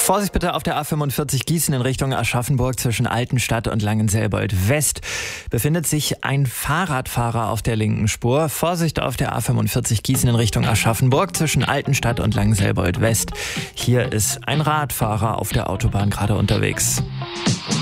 Vorsicht bitte auf der A45 Gießen in Richtung Aschaffenburg zwischen Altenstadt und Langenselbold West. Befindet sich ein Fahrradfahrer auf der linken Spur. Vorsicht auf der A45 Gießen in Richtung Aschaffenburg zwischen Altenstadt und Langenselbold West. Hier ist ein Radfahrer auf der Autobahn gerade unterwegs.